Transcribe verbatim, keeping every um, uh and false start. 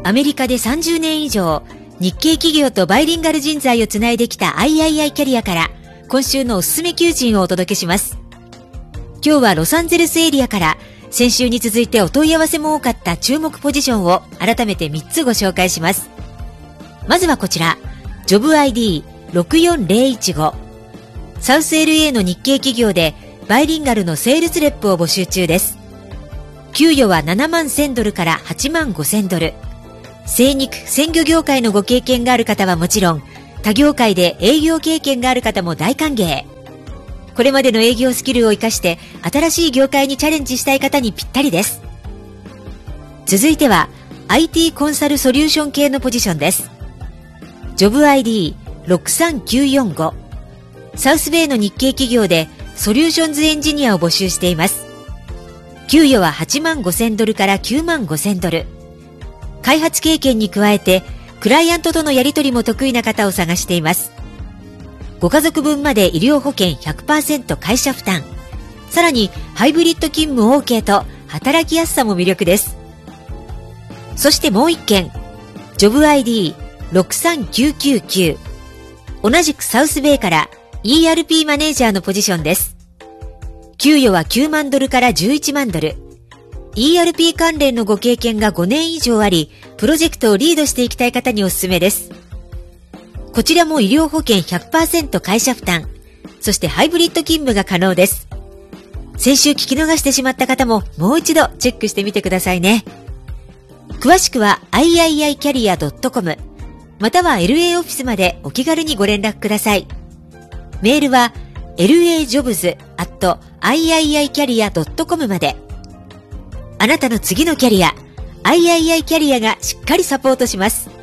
アメリカでさんじゅうねん以上、日系企業とバイリンガル人材をつないできた アイアイアイ キャリアから今週のおすすめ求人をお届けします。今日はロサンゼルスエリアから先週に続いてお問い合わせも多かった注目ポジションを改めてみっつご紹介します。まずはこちら、ジョブ アイディーろくよんゼロいちご。サウス エルエー の日系企業でバイリンガルのセールスレップを募集中です。給与はななまんせんドルからはちまんごせんドル。精肉・鮮魚業界のご経験がある方はもちろん、他業界で営業経験がある方も大歓迎。これまでの営業スキルを生かして新しい業界にチャレンジしたい方にぴったりです。続いては アイティー コンサルソリューション系のポジションです。ジョブ アイディーろくさんきゅうよんご。サウスベイの日系企業でソリューションズエンジニアを募集しています。給与ははちまんごせんドルからきゅうまんごせんドル。開発経験に加えてクライアントとのやり取りも得意な方を探しています。ご家族分まで医療保険 ひゃくパーセント 会社負担。さらにハイブリッド勤務 OK と働きやすさも魅力です。そしてもう一件、ジョブ アイディーろくさんきゅうきゅうきゅう。同じくサウスベイから イーアールピー マネージャーのポジションです。給与はきゅうまんドルからじゅういちまんドル。イーアールピー 関連のご経験がごねん以上あり、プロジェクトをリードしていきたい方におすすめです。こちらも医療保険 ひゃくパーセント 会社負担、そしてハイブリッド勤務が可能です。先週聞き逃してしまった方ももう一度チェックしてみてくださいね。詳しくは アイアイアイキャリアドットコム または エルエー オフィスまでお気軽にご連絡ください。メールは エルエージョブズ アット アイアイアイキャリアドットコム まで。あなたの次のキャリア、アイアイアイ キャリアがしっかりサポートします。